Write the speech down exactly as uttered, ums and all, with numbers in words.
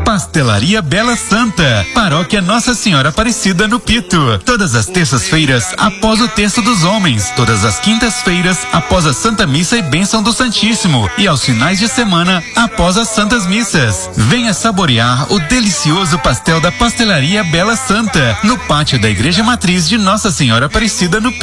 Pastelaria Bela Santa, Paróquia Nossa Senhora Aparecida no Pito. Todas as terças-feiras após o Terço dos Homens, todas as quintas-feiras após a Santa Missa e Bênção do Santíssimo e aos finais de semana após as Santas Missas. Venha saborear o delicioso pastel da Pastelaria Bela Santa no pátio da Igreja Matriz de Nossa Senhora Aparecida no Pito.